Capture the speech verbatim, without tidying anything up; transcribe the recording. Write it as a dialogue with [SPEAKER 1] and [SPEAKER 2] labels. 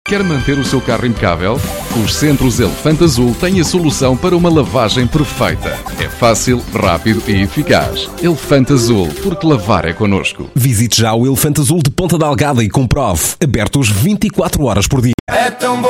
[SPEAKER 1] Quer manter o seu carro impecável? Os Centros Elefante Azul têm a solução para uma lavagem perfeita. É fácil, rápido e eficaz. Elefante Azul, porque lavar é connosco.
[SPEAKER 2] Visite já o Elefante Azul de Ponta Delgada e comprove. Abertos vinte e quatro horas por dia.
[SPEAKER 3] É tão bom.